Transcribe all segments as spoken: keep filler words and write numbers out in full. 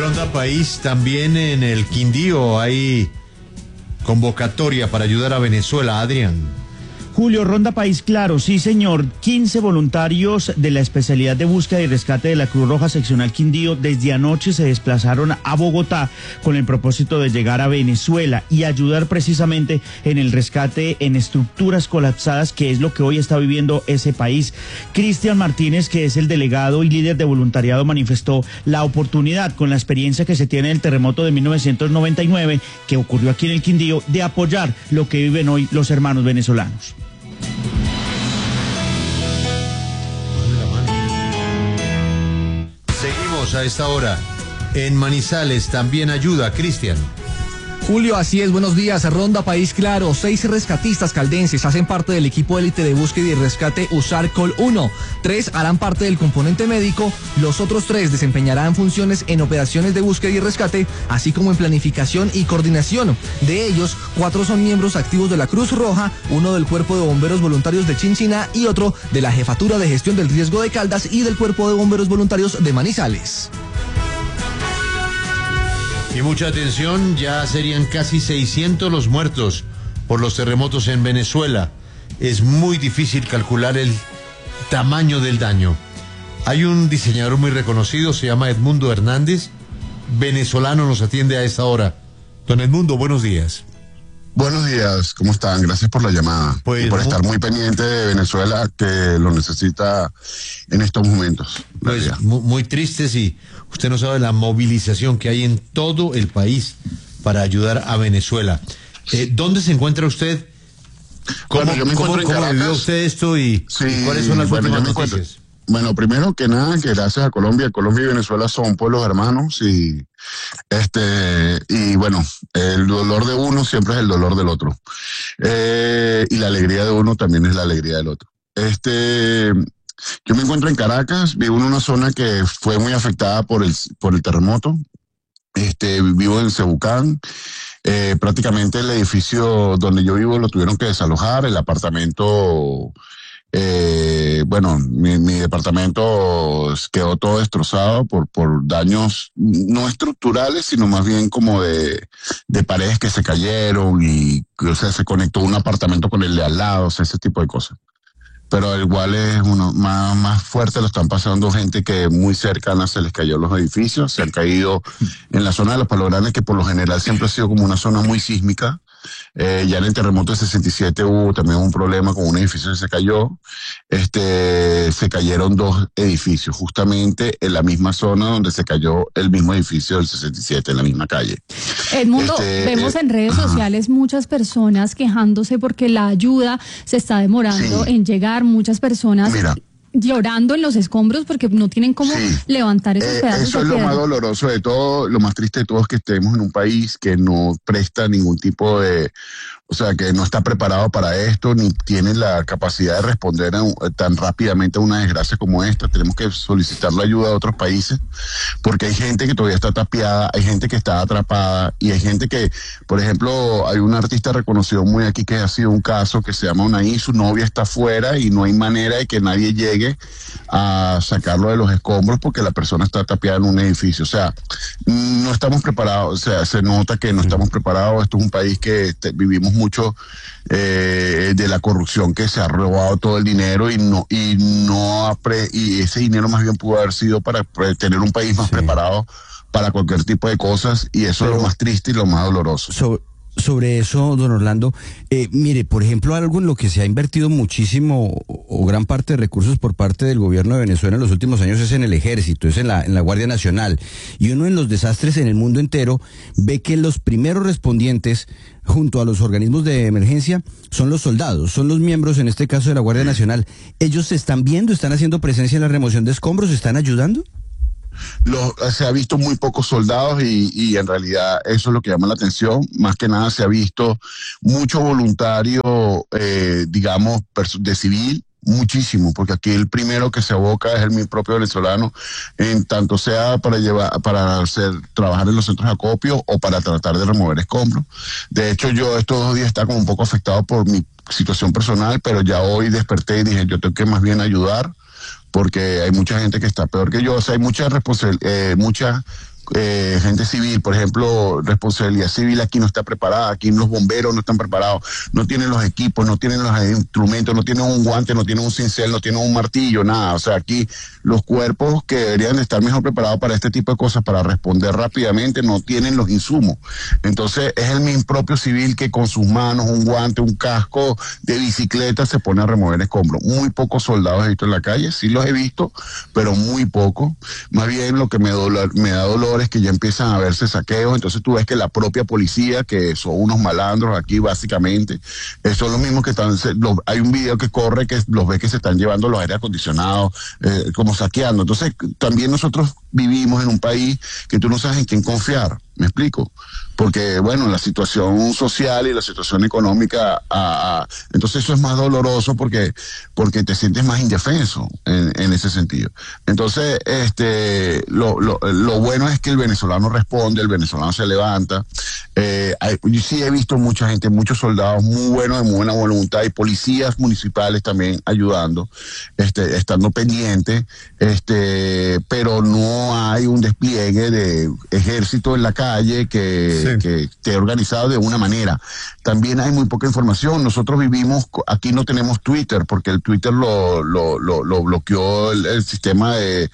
Ronda País, también en el Quindío hay convocatoria para ayudar a Venezuela, Adrián. Julio, Ronda País, claro, sí señor, quince voluntarios de la especialidad de búsqueda y rescate de la Cruz Roja Seccional Quindío desde anoche se desplazaron a Bogotá con el propósito de llegar a Venezuela y ayudar precisamente en el rescate en estructuras colapsadas, que es lo que hoy está viviendo ese país. Cristian Martínez, que es el delegado y líder de voluntariado, manifestó la oportunidad, con la experiencia que se tiene del terremoto de mil novecientos noventa y nueve que ocurrió aquí en el Quindío, de apoyar lo que viven hoy los hermanos venezolanos. Seguimos a esta hora. En Manizales también ayuda, Cristian. Julio, así es, buenos días. Ronda País, claro, seis rescatistas caldenses hacen parte del equipo élite de búsqueda y rescate USAR-Col uno. Tres harán parte del componente médico, los otros tres desempeñarán funciones en operaciones de búsqueda y rescate, así como en planificación y coordinación. De ellos, cuatro son miembros activos de la Cruz Roja, uno del Cuerpo de Bomberos Voluntarios de Chinchiná y otro de la Jefatura de Gestión del Riesgo de Caldas y del Cuerpo de Bomberos Voluntarios de Manizales. Y mucha atención, ya serían casi seiscientos los muertos por los terremotos en Venezuela. Es muy difícil calcular el tamaño del daño. Hay un diseñador muy reconocido, se llama Edmundo Hernández, venezolano, nos atiende a esta hora. Don Edmundo, buenos días. Buenos días, ¿cómo están? Gracias por la llamada pues, y por estar muy pendiente de Venezuela, que lo necesita en estos momentos. Pues muy, muy tristes, y usted no sabe la movilización que hay en todo el país para ayudar a Venezuela. Eh, ¿Dónde se encuentra usted? ¿Cómo, bueno, yo me ¿cómo, encuentro en cómo vivió usted esto y, sí, y cuáles son las bueno, últimas yo me noticias? Encuentro... Bueno, primero que nada, que gracias a Colombia, Colombia y Venezuela son pueblos hermanos y este y bueno, el dolor de uno siempre es el dolor del otro. Eh, y la alegría de uno también es la alegría del otro. Este, yo me encuentro en Caracas, vivo en una zona que fue muy afectada por el, por el terremoto. Este, vivo en Cebucán. Eh, prácticamente el edificio donde yo vivo lo tuvieron que desalojar, el apartamento... Eh, bueno, mi, mi departamento quedó todo destrozado por, por daños no estructurales, sino más bien como de, de paredes que se cayeron y, o sea, se conectó un apartamento con el de al lado, o sea, ese tipo de cosas. Pero igual es uno más, más fuerte, lo están pasando gente que muy cercana se les cayó los edificios, se han caído en la zona de los Palos Grandes, que por lo general siempre ha sido como una zona muy sísmica. Eh, ya en el terremoto de sesenta y siete hubo también un problema con un edificio que se cayó. Este, se cayeron dos edificios, justamente en la misma zona donde se cayó el mismo edificio del sesenta y siete, en la misma calle. Edmundo, este, vemos eh, en redes ajá. sociales muchas personas quejándose porque la ayuda se está demorando sí. en llegar, muchas personas... Mira, llorando en los escombros porque no tienen cómo sí. levantar esos eh, pedazos eso de es lo piedra. más doloroso de todo, lo más triste de todo es que estemos en un país que no presta ningún tipo de, o sea, que no está preparado para esto, ni tiene la capacidad de responder a un, tan rápidamente a una desgracia como esta. Tenemos que solicitar la ayuda de otros países, porque hay gente que todavía está tapiada, hay gente que está atrapada, y hay gente que, por ejemplo, hay un artista reconocido muy aquí que ha sido un caso que se llama Unaí, su novia está afuera y no hay manera de que nadie llegue a sacarlo de los escombros porque la persona está tapiada en un edificio. O sea, no estamos preparados, o sea, se nota que no estamos preparados. Esto es un país que te, vivimos mucho eh, de la corrupción, que se ha robado todo el dinero y no y no apre, y ese dinero más bien pudo haber sido para tener un país más sí. preparado para cualquier tipo de cosas, y eso Pero, es lo más triste y lo más doloroso. So Sobre eso, don Orlando, eh, mire, por ejemplo, algo en lo que se ha invertido muchísimo o, o gran parte de recursos por parte del gobierno de Venezuela en los últimos años es en el ejército, es en la, en la Guardia Nacional. Y uno en los desastres en el mundo entero ve que los primeros respondientes junto a los organismos de emergencia son los soldados, son los miembros en este caso de la Guardia Nacional. ¿Ellos se están viendo, están haciendo presencia en la remoción de escombros, están ayudando? Lo, se ha visto muy pocos soldados y, y en realidad eso es lo que llama la atención. Más que nada se ha visto mucho voluntario, eh, digamos, de civil, muchísimo, porque aquí el primero que se aboca es el mi propio venezolano, en tanto sea para llevar, para hacer, trabajar en los centros de acopio o para tratar de remover escombros. De hecho, yo estos dos días estaba como un poco afectado por mi situación personal, pero ya hoy desperté y dije, yo tengo que más bien ayudar, porque hay mucha gente que está peor que yo. O sea, hay mucha responsabilidad, eh, mucha eh, gente civil, por ejemplo, responsabilidad civil aquí no está preparada, aquí los bomberos no están preparados, no tienen los equipos, no tienen los instrumentos, no tienen un guante, no tienen un cincel, no tienen un martillo, nada. O sea, aquí los cuerpos que deberían estar mejor preparados para este tipo de cosas, para responder rápidamente, no tienen los insumos. Entonces es el mismo propio civil que con sus manos, un guante, un casco de bicicleta se pone a remover escombros. Muy pocos soldados he visto en la calle, sí los he visto, pero muy poco. Más bien lo que me, dolor, me da dolor es que ya empiezan a verse saqueos, entonces tú ves que la propia policía, que son unos malandros aquí básicamente, eh, son los mismos que están, se, lo, hay un video que corre que los ve que se están llevando los aires acondicionados, eh, como saqueando. Entonces también nosotros vivimos en un país que tú no sabes en quién confiar. ¿Me explico? Porque, bueno, la situación social y la situación económica, ah, ah, entonces eso es más doloroso porque, porque te sientes más indefenso en, en ese sentido. Entonces, este, lo, lo, lo bueno es que el venezolano responde, el venezolano se levanta. Eh, hay, yo sí he visto mucha gente, muchos soldados muy buenos, de muy buena voluntad, y policías municipales también ayudando, este, estando pendientes, este, pero no hay un despliegue de ejército en la calle calle que, sí. que esté organizado de una manera. También hay muy poca información. Nosotros vivimos, aquí no tenemos Twitter, porque el Twitter lo, lo, lo, lo bloqueó el, el sistema de,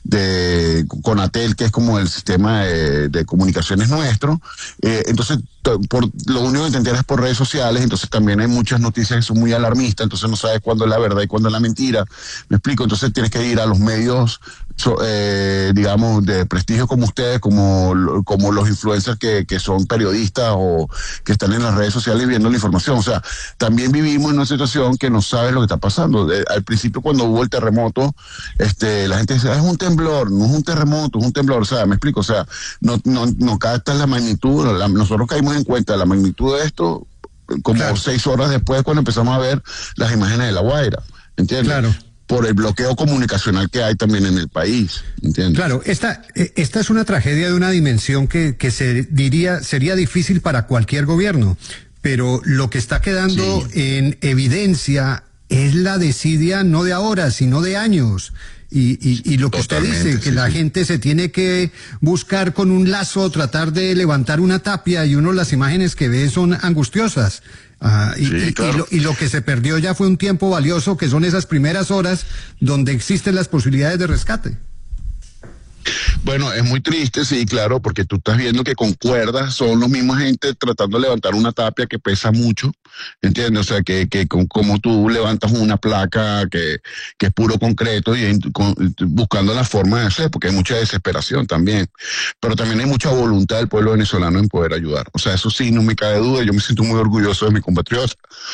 de Conatel, que es como el sistema de, de comunicaciones nuestro. Eh, entonces, por lo único que te enteras es por redes sociales, entonces también hay muchas noticias que son muy alarmistas, entonces no sabes cuándo es la verdad y cuándo es la mentira. Me explico, entonces tienes que ir a los medios, so, eh, digamos, de prestigio como ustedes, como, como los influencers que, que son periodistas o que están en las redes sociales viendo la información. O sea, también vivimos en una situación que no sabes lo que está pasando. Eh, al principio, cuando hubo el terremoto, este, la gente dice, es un temblor, no es un terremoto, es un temblor. O sea, me explico, o sea, no, no, no captas la magnitud. La, nosotros caímos en cuenta de la magnitud de esto como claro. seis horas después, cuando empezamos a ver las imágenes de La Guaira, ¿entiendes? Claro. Por el bloqueo comunicacional que hay también en el país, ¿entiendes? Claro, esta, esta es una tragedia de una dimensión que, que se diría sería difícil para cualquier gobierno, pero lo que está quedando sí. en evidencia es la desidia no de ahora, sino de años. Y, y, y lo que Totalmente, usted dice, que sí, la sí. gente se tiene que buscar con un lazo, tratar de levantar una tapia, y uno las imágenes que ve son angustiosas. Ah, y, sí, y, claro. y, lo, y lo que se perdió ya fue un tiempo valioso, que son esas primeras horas donde existen las posibilidades de rescate. Bueno, es muy triste, sí, claro, porque tú estás viendo que con cuerdas son los mismos gente tratando de levantar una tapia que pesa mucho, ¿entiendes? O sea, que, que con, como tú levantas una placa que, que es puro concreto y con, buscando la forma de hacer, porque hay mucha desesperación también, pero también hay mucha voluntad del pueblo venezolano en poder ayudar. O sea, eso sí, no me cabe duda, yo me siento muy orgulloso de mi compatriota.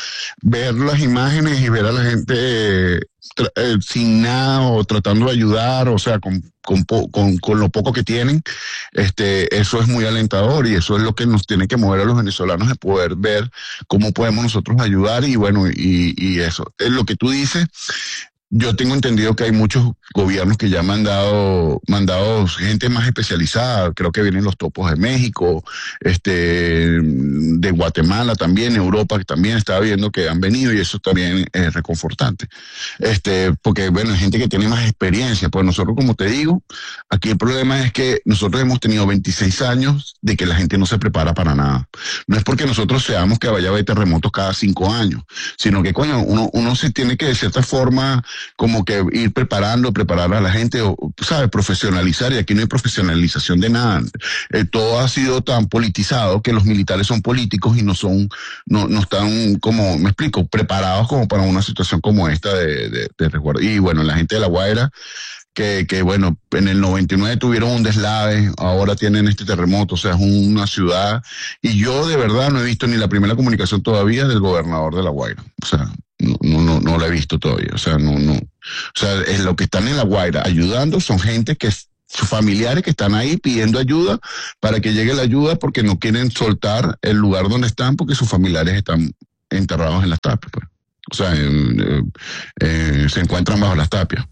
Ver las imágenes y ver a la gente eh, eh, sin nada o tratando de ayudar, o sea, con Con, con, con lo poco que tienen, este, eso es muy alentador, y eso es lo que nos tiene que mover a los venezolanos, de poder ver cómo podemos nosotros ayudar. Y bueno, y, y eso es lo que tú dices. Yo tengo entendido que hay muchos gobiernos que ya han mandado, mandado gente más especializada. Creo que vienen los topos de México, este, de Guatemala también, Europa, que también estaba viendo que han venido, y eso también es reconfortante. Este, porque bueno, hay gente que tiene más experiencia. Pues nosotros, como te digo, aquí el problema es que nosotros hemos tenido veintiséis años de que la gente no se prepara para nada. No es porque nosotros seamos que vaya a haber terremotos cada cinco años, sino que, coño, uno, uno se tiene que, de cierta forma, como que ir preparando, preparar a la gente, o, ¿sabes? Profesionalizar, y aquí no hay profesionalización de nada. Eh, todo ha sido tan politizado que los militares son políticos y no son, no, no están, como, me explico, preparados como para una situación como esta de, de, de resguardo. Y bueno, la gente de La Guaira, que, que bueno, en el noventa y nueve tuvieron un deslave, ahora tienen este terremoto, o sea, es una ciudad, y yo de verdad no he visto ni la primera comunicación todavía del gobernador de La Guaira, o sea, no, no, no, no la he visto todavía, o sea, no, no, o sea, es lo que están en La Guaira ayudando, son gente que sus familiares que están ahí pidiendo ayuda para que llegue la ayuda, porque no quieren soltar el lugar donde están, porque sus familiares están enterrados en las tapias, pues. O sea, eh, eh, se encuentran bajo las tapias.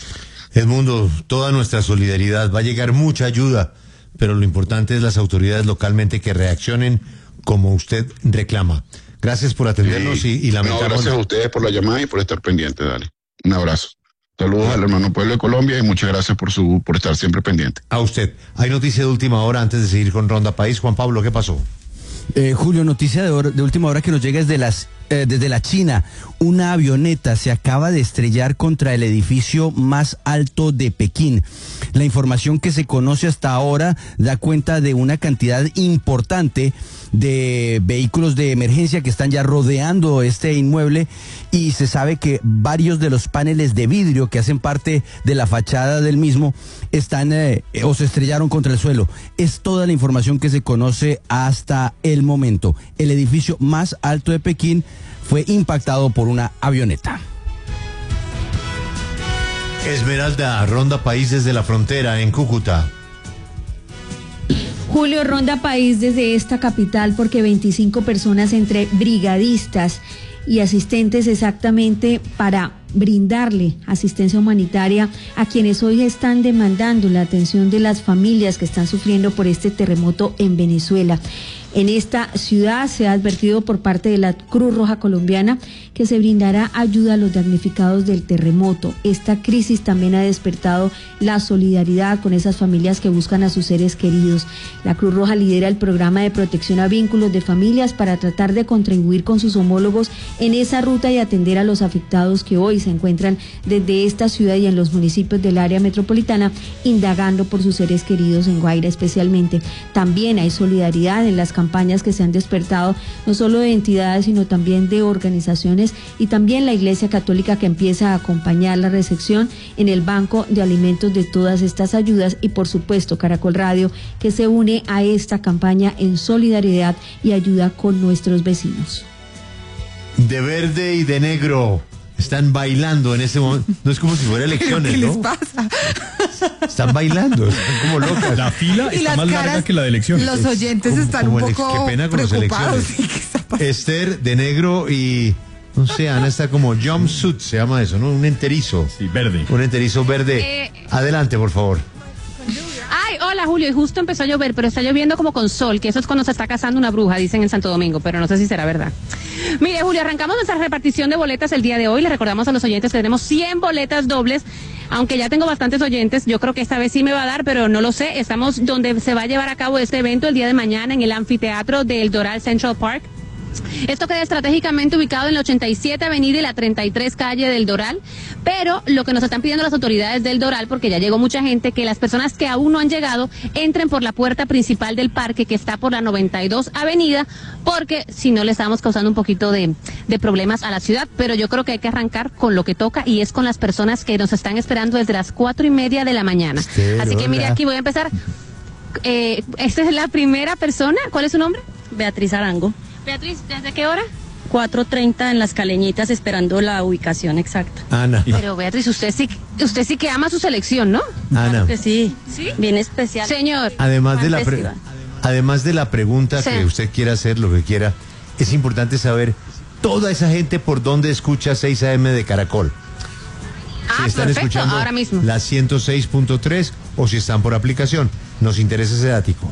Edmundo, toda nuestra solidaridad, va a llegar mucha ayuda, pero lo importante es las autoridades localmente que reaccionen como usted reclama. Gracias por atendernos, sí. y, y lamentamos... No, gracias a ustedes por la llamada y por estar pendiente, dale. Un abrazo. Saludos al hermano pueblo de Colombia y muchas gracias por su por estar siempre pendiente. A usted. Hay noticia de última hora antes de seguir con Ronda País. Juan Pablo, ¿qué pasó? Eh, Julio, noticia de, hora, de última hora que nos llega desde, las, eh, desde la China. Una avioneta se acaba de estrellar contra el edificio más alto de Pekín. La información que se conoce hasta ahora da cuenta de una cantidad importante de vehículos de emergencia que están ya rodeando este inmueble y se sabe que varios de los paneles de vidrio que hacen parte de la fachada del mismo están eh, o se estrellaron contra el suelo. Es toda la información que se conoce hasta el momento. El edificio más alto de Pekín fue impactado por una avioneta. Esmeralda, Ronda País desde la frontera en Cúcuta. Julio, Ronda País desde esta capital porque veinticinco personas entre brigadistas y asistentes exactamente para brindarle asistencia humanitaria a quienes hoy están demandando la atención de las familias que están sufriendo por este terremoto en Venezuela. En esta ciudad se ha advertido por parte de la Cruz Roja Colombiana que se brindará ayuda a los damnificados del terremoto. Esta crisis también ha despertado la solidaridad con esas familias que buscan a sus seres queridos. La Cruz Roja lidera el programa de protección a vínculos de familias para tratar de contribuir con sus homólogos en esa ruta y atender a los afectados que hoy se encuentran desde esta ciudad y en los municipios del área metropolitana indagando por sus seres queridos en Guaira especialmente. También hay solidaridad en las campañas campañas que se han despertado no solo de entidades sino también de organizaciones y también la Iglesia Católica que empieza a acompañar la recepción en el banco de alimentos de todas estas ayudas y por supuesto Caracol Radio que se une a esta campaña en solidaridad y ayuda con nuestros vecinos. De verde y de negro están bailando en este momento. No es como si fuera elecciones, ¿Qué ¿no? les pasa? Están bailando, están como locas. La fila Y está las más larga caras, que la de elecciones. los oyentes Como- están como un el- poco qué pena con las preocupados. elecciones. ¿Sí? ¿Qué está pasando? Esther de negro y no sé, Ana está como jumpsuit, se llama eso, ¿no? Un enterizo. Sí, verde. Un enterizo verde. Eh, Adelante, por favor. Ay, hola Julio, y justo empezó a llover, pero está lloviendo como con sol, que eso es cuando se está casando una bruja, dicen en Santo Domingo, pero no sé si será verdad. Mire, Julio, arrancamos nuestra repartición de boletas el día de hoy. Le recordamos a los oyentes que tenemos cien boletas dobles, aunque ya tengo bastantes oyentes, yo creo que esta vez sí me va a dar, pero no lo sé. Estamos donde se va a llevar a cabo este evento el día de mañana en el anfiteatro del Doral Central Park. Esto queda estratégicamente ubicado en la ochenta y siete Avenida y la treinta y tres Calle del Doral, pero lo que nos están pidiendo las autoridades del Doral, porque ya llegó mucha gente, que las personas que aún no han llegado entren por la puerta principal del parque que está por la noventa y dos Avenida, porque si no le estamos causando un poquito de, de problemas a la ciudad, pero yo creo que hay que arrancar con lo que toca y es con las personas que nos están esperando desde las cuatro y media de la mañana. Esther, Así que mire, hola. aquí voy a empezar. Eh, esta es la primera persona. ¿Cuál es su nombre? Beatriz Arango, Beatriz, ¿desde qué hora? cuatro treinta en Las Caleñitas esperando la ubicación exacta. Ana. Pero Beatriz, usted sí, usted sí que ama su selección, ¿no? Ana. Que sí, ¿Sí? bien especial. Señor. Además de la pre- Festival. además de la pregunta Sí. que usted quiera hacer, lo que quiera, es importante saber toda esa gente por dónde escucha seis A M de Caracol. Ah, Si están perfecto, escuchando ahora mismo. la ciento seis punto tres o si están por aplicación. Nos interesa ese dático.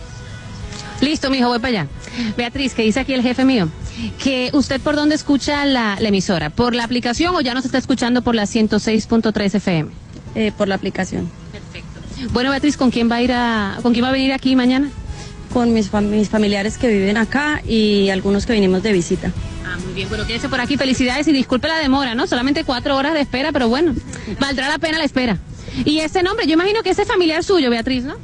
Listo, mijo, voy para allá. Beatriz, que dice aquí el jefe mío, que usted por dónde escucha la, la emisora, ¿por la aplicación o ya nos está escuchando por la ciento seis punto tres F M? Eh, por la aplicación. Perfecto. Bueno, Beatriz, ¿con quién va a ir a, con quién va a venir aquí mañana? Con mis, fam- mis familiares que viven acá y algunos que vinimos de visita. Ah, muy bien, bueno, quédese por aquí, felicidades y disculpe la demora, ¿no? Solamente cuatro horas de espera, pero bueno, valdrá la pena la espera. Y ese nombre, yo imagino que ese es familiar suyo, Beatriz, ¿no?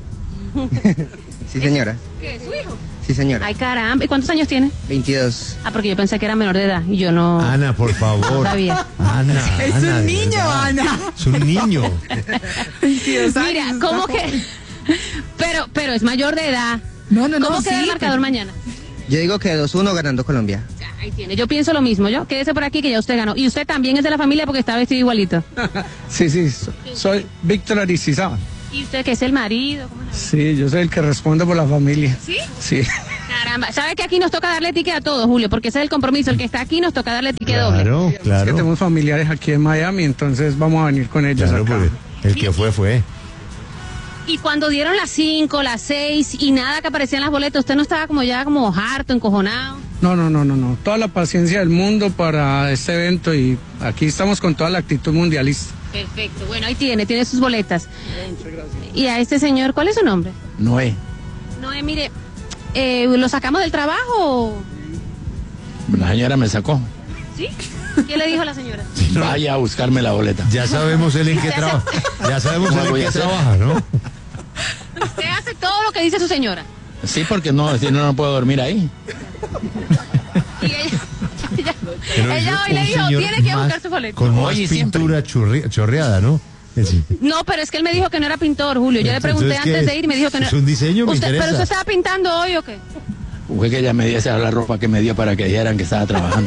Sí, señora. ¿Qué es su hijo? Sí, señora. Ay, caramba, ¿y cuántos años tiene? veintidós. Ah, porque yo pensé que era menor de edad y yo no... Ana, por favor. No sabía. Ana, Es Ana, un de niño, verdad. Ana. Es un niño. veintidós años, Mira, ¿cómo está que...? Pero, pero es mayor de edad. No, no, no, ¿Cómo queda sí, el marcador pero- mañana? Yo digo que dos uno ganando Colombia. Ya, ahí tiene. Yo pienso lo mismo, yo. Quédese por aquí que ya usted ganó. Y usted también es de la familia porque está vestido igualito. Sí, sí, so- soy Víctor Aristizábal. ¿Y usted que es el marido? ¿Cómo es? Sí, yo soy el que responde por la familia. ¿Sí? Sí. Caramba. ¿Sabe que aquí nos toca darle ticket a todos, Julio? Porque ese es el compromiso. El que está aquí nos toca darle ticket doble. Claro, Es que claro. tenemos familiares aquí en Miami, entonces vamos a venir con ellos Claro, acá. porque el que fue, fue. Y cuando dieron las cinco, las seis y nada que aparecían las boletas, ¿usted no estaba como ya como harto, encojonado? No, no, no, no, no. Toda la paciencia del mundo para este evento y aquí estamos con toda la actitud mundialista. Perfecto, bueno, ahí tiene, tiene sus boletas. Muchas gracias. Y a este señor, ¿cuál es su nombre? Noé. Noé, mire, eh, ¿lo sacamos del trabajo? La señora me sacó. ¿Sí? ¿Qué le dijo la señora? Sí, no. Vaya a buscarme la boleta. Ya sabemos él en qué trabaja. Ya sabemos él en qué trabaja, ¿no? Usted hace todo lo que dice su señora. Sí, porque no, si no, no puedo dormir ahí. Y ella, ella, ella hoy le dijo, tiene que buscar su boleta. Con más Oye, pintura churri, chorreada, ¿no? Sí. No, pero es que él me dijo que no era pintor, Julio. Yo le pregunté antes de ir y me dijo que no era. Es un diseño, me usted, interesa. ¿Pero usted estaba pintando hoy o qué? Fue que ella me diese la ropa que me dio para que dijeran que estaba trabajando.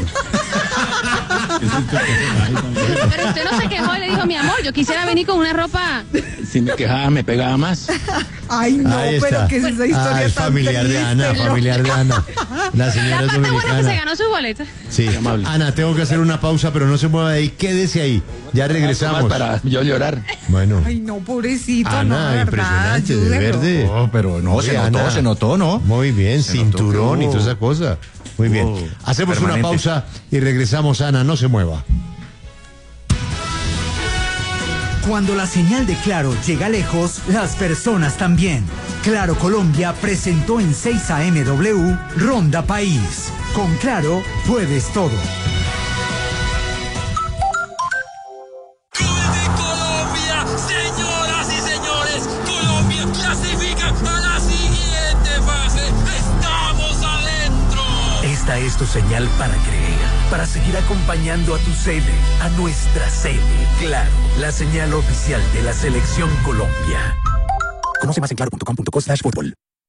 Pero usted no se quejó y le dijo, mi amor, yo quisiera venir con una ropa. Si me quejaba, me pegaba más. Ay, no, pero que es esa historia ah, es tan familiar de Ana, triste, familiar de Ana. La señora La es parte dominicana. buena que se ganó su boleta. Sí, Ana, tengo que hacer una pausa, pero no se mueva de ahí, quédese ahí. Ya regresamos. Para yo llorar. Bueno. Ay, no, pobrecito, Ana, no, de verdad, impresionante, de ayúdelo. verde. No, pero no, Oye, se notó, Ana, se notó, ¿no? Muy bien, Se cinturón notó que y toda esa cosa. Muy bien. hubo Hacemos una permanente. pausa y regresamos, Ana, no se mueva. Cuando la señal de Claro llega lejos, las personas también. Claro Colombia presentó en seis A M W Ronda País. Con Claro puedes todo. Colombia, señoras y señores, Colombia clasifica a la siguiente fase. ¡Estamos adentro! Esta es tu señal para creer, para seguir acompañando a tu sede, a nuestra sede. Claro, la señal oficial de la Selección Colombia. Conoce más en claro punto com punto co slash fútbol.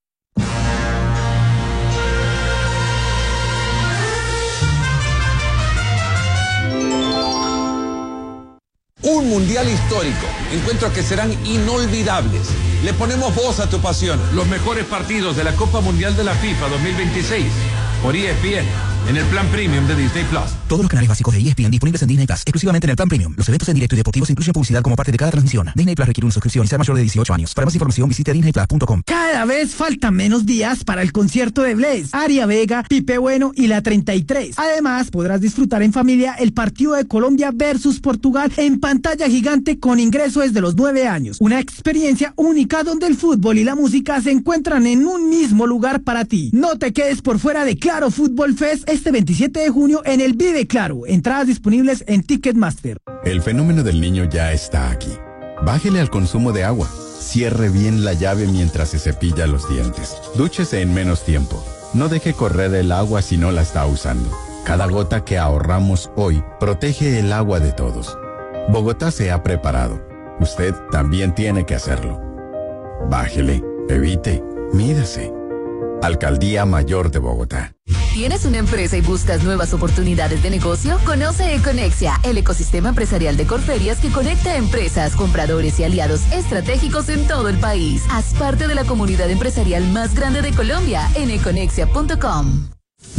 Un mundial histórico, encuentros que serán inolvidables. Le ponemos voz a tu pasión. Los mejores partidos de la Copa Mundial de la FIFA dos mil veintiséis por E S P N en el plan premium de Disney Plus. Todos los canales básicos de E S P N disponibles en Disney Plus, exclusivamente en el plan premium. Los eventos en directo y deportivos incluyen publicidad como parte de cada transmisión. Disney Plus requiere una suscripción y sea mayor de dieciocho años. Para más información visite disney plus punto com. Cada vez faltan menos días para el concierto de Blaze, Aria Vega, Pipe Bueno y la treinta y tres. Además, podrás disfrutar en familia el partido de Colombia versus Portugal en pantalla gigante con ingreso desde los nueve años. Una experiencia única donde el fútbol y la música se encuentran en un mismo lugar para ti. No te quedes por fuera de Claro Fútbol Fest este veintisiete de junio en el Vive Claro. Entradas disponibles en Ticketmaster. El fenómeno del niño ya está aquí. Bájele al consumo de agua. Cierre bien la llave mientras se cepilla los dientes. Dúchese en menos tiempo. No deje correr el agua si no la está usando. Cada gota que ahorramos hoy protege el agua de todos. Bogotá se ha preparado. Usted también tiene que hacerlo. Bájele, evite, mídase. Alcaldía Mayor de Bogotá. ¿Tienes una empresa y buscas nuevas oportunidades de negocio? Conoce Econexia, el ecosistema empresarial de Corferias que conecta a empresas, compradores y aliados estratégicos en todo el país. Haz parte de la comunidad empresarial más grande de Colombia en econexia punto com.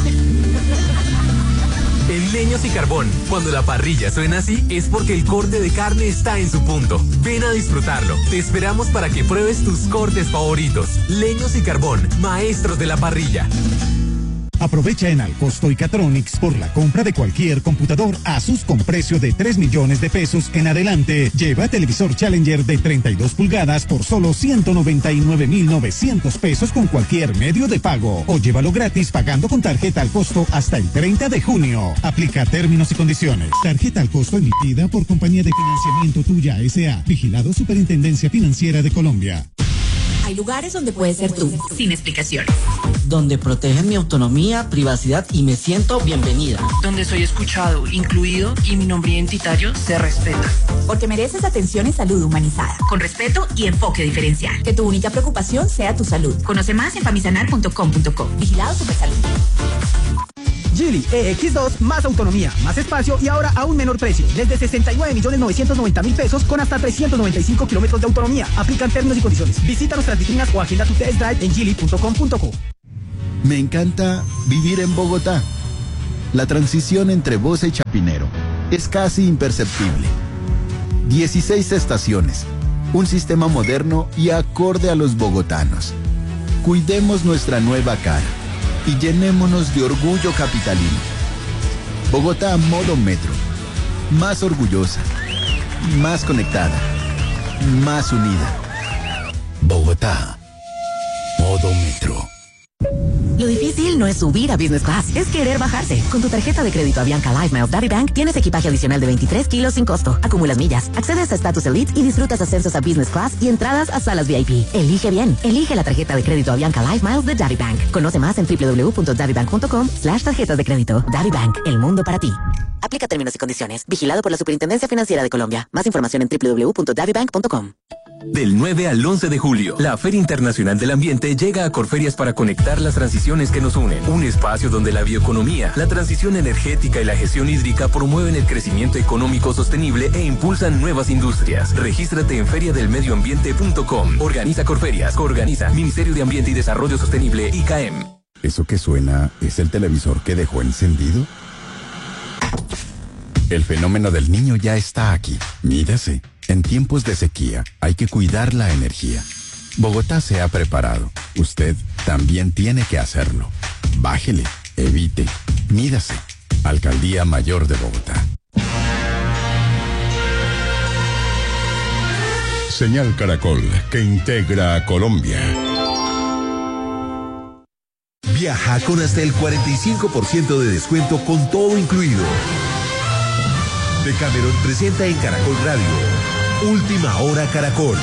En Leños y Carbón, cuando la parrilla suena así, es porque el corte de carne está en su punto. Ven a disfrutarlo. Te esperamos para que pruebes tus cortes favoritos. Leños y Carbón, maestros de la parrilla. Aprovecha en Alcosto y Catronics por la compra de cualquier computador Asus con precio de tres millones de pesos en adelante. Lleva televisor Challenger de treinta y dos pulgadas por solo ciento noventa y nueve mil novecientos pesos con cualquier medio de pago. O llévalo gratis pagando con tarjeta al costo hasta el treinta de junio. Aplica términos y condiciones. Tarjeta al costo emitida por Compañía de Financiamiento Tuya S A. Vigilado Superintendencia Financiera de Colombia. Hay lugares donde puedes ser tú, sin explicaciones. Donde protegen mi autonomía, privacidad y me siento bienvenida. Donde soy escuchado, incluido y mi nombre identitario se respeta. Porque mereces atención y salud humanizada, con respeto y enfoque diferencial. Que tu única preocupación sea tu salud. Conoce más en famisanar punto com punto co. Vigilado Supersalud. Geely E X dos, más autonomía, más espacio y ahora a un menor precio. Desde sesenta y nueve millones novecientos noventa mil pesos con hasta trescientos noventa y cinco kilómetros de autonomía. Aplican términos y condiciones. Visita nuestras vitrinas o agenda tu test drive en geely punto com punto co. Me encanta vivir en Bogotá. La transición entre Bosa y Chapinero es casi imperceptible. dieciséis estaciones, un sistema moderno y acorde a los bogotanos. Cuidemos nuestra nueva cara y llenémonos de orgullo capitalino. Bogotá modo metro, más orgullosa, más conectada, más unida. Bogotá, modo metro. Lo difícil no es subir a Business Class, es querer bajarse. Con tu tarjeta de crédito Avianca Life Miles Daddy Bank tienes equipaje adicional de veintitrés kilos sin costo. Acumulas millas, accedes a Status Elite y disfrutas ascensos a Business Class y entradas a salas V I P. Elige bien. Elige la tarjeta de crédito Avianca Life Miles de Daddy Bank. Conoce más en doble u doble u doble u punto daddy bank punto com slash tarjetas de crédito. Daddy Bank, el mundo para ti. Aplica términos y condiciones. Vigilado por la Superintendencia Financiera de Colombia. Más información en doble u doble u doble u punto daddy bank punto com. Del nueve al once de julio, la Feria Internacional del Ambiente llega a Corferias para conectar las transiciones que nos unen. Un espacio donde la bioeconomía, la transición energética y la gestión hídrica promueven el crecimiento económico sostenible e impulsan nuevas industrias. Regístrate en feria del medio ambiente punto com. Organiza Corferias. Organiza Ministerio de Ambiente y Desarrollo Sostenible, I C A E M. ¿Eso que suena es el televisor que dejó encendido? El fenómeno del niño ya está aquí. Mírase. En tiempos de sequía hay que cuidar la energía. Bogotá se ha preparado. Usted también tiene que hacerlo. Bájele, evite, mídase. Alcaldía Mayor de Bogotá. Señal Caracol, que integra a Colombia. Viaja con hasta el cuarenta y cinco por ciento de descuento con todo incluido. Decameron presenta en Caracol Radio Última Hora Caracol.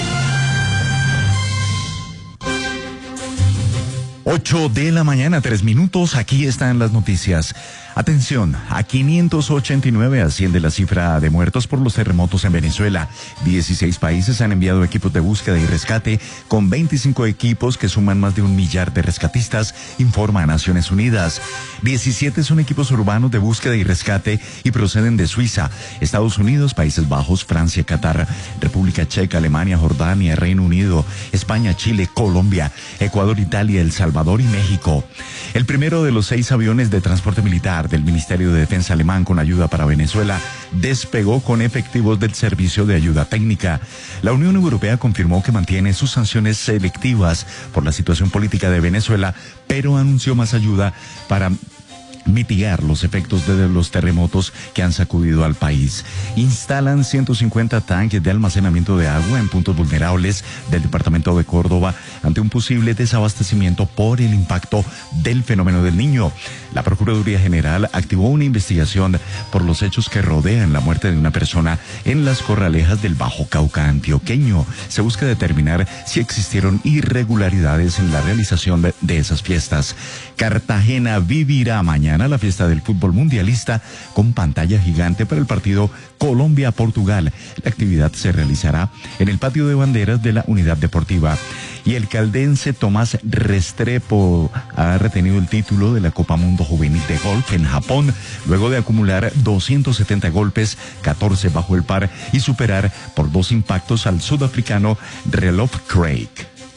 ocho de la mañana, tres minutos, aquí están las noticias. Atención, a quinientos ochenta y nueve asciende la cifra de muertos por los terremotos en Venezuela. dieciséis países han enviado equipos de búsqueda y rescate, con veinticinco equipos que suman más de un millar de rescatistas, informa Naciones Unidas. diecisiete son equipos urbanos de búsqueda y rescate y proceden de Suiza, Estados Unidos, Países Bajos, Francia, Qatar, República Checa, Alemania, Jordania, Reino Unido, España, Chile, Colombia, Ecuador, Italia, El Salvador y México. El primero de los seis aviones de transporte militar del Ministerio de Defensa alemán con ayuda para Venezuela despegó con efectivos del Servicio de Ayuda Técnica. La Unión Europea confirmó que mantiene sus sanciones selectivas por la situación política de Venezuela, pero anunció más ayuda para mitigar los efectos de los terremotos que han sacudido al país. Instalan ciento cincuenta tanques de almacenamiento de agua en puntos vulnerables del departamento de Córdoba ante un posible desabastecimiento por el impacto del fenómeno del Niño. La Procuraduría General activó una investigación por los hechos que rodean la muerte de una persona en las Corralejas del Bajo Cauca antioqueño. Se busca determinar si existieron irregularidades en la realización de, de esas fiestas. Cartagena vivirá mañana la fiesta del fútbol mundialista con pantalla gigante para el partido Colombia-Portugal. La actividad se realizará en el patio de banderas de la unidad deportiva. Y el caldense Tomás Restrepo ha retenido el título de la Copa Mundo Juvenil de Golf en Japón, luego de acumular doscientos setenta golpes, catorce bajo el par, y superar por dos impactos al sudafricano Relov Craig.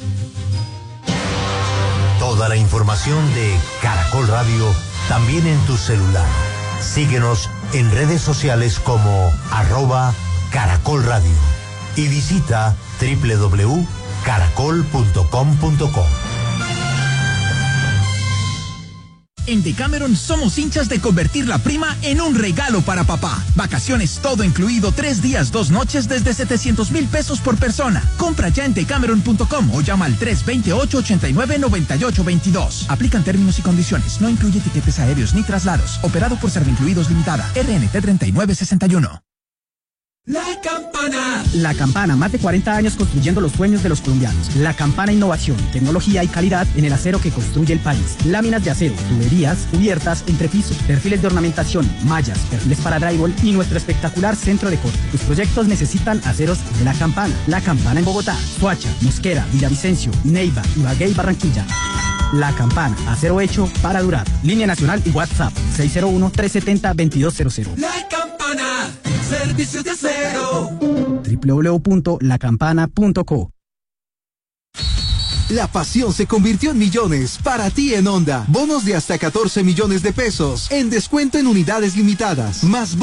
Toda la información de Caracol Radio también en tu celular. Síguenos en redes sociales como arroba Caracol Radio y visita doble u doble u doble u punto caracol punto com punto co. En Decameron somos hinchas de convertir la prima en un regalo para papá. Vacaciones todo incluido, tres días, dos noches desde setecientos mil pesos por persona. Compra ya en decameron punto com o llama al tres dos ocho, ocho nueve, nueve ocho dos dos. Aplican términos y condiciones. No incluye tiquetes aéreos ni traslados. Operado por Servincluidos Limitada. R N T treinta y nueve sesenta y uno. La Campana. La Campana, más de cuarenta años construyendo los sueños de los colombianos. La Campana, innovación, tecnología y calidad en el acero que construye el país. Láminas de acero, tuberías, cubiertas, entrepisos, perfiles de ornamentación, mallas, perfiles para drywall y nuestro espectacular centro de corte. Tus proyectos necesitan aceros de La Campana. La Campana en Bogotá, Soacha, Mosquera, Villavicencio, Neiva, Ibagué y Barranquilla. La Campana, acero hecho para durar. Línea nacional y WhatsApp seis cero uno, tres siete cero, dos dos cero cero. La Campana, servicios de acero. doble u doble u doble u punto la campana punto co. La pasión se convirtió en millones para ti en Honda. Bonos de hasta catorce millones de pesos en descuento en unidades limitadas. Más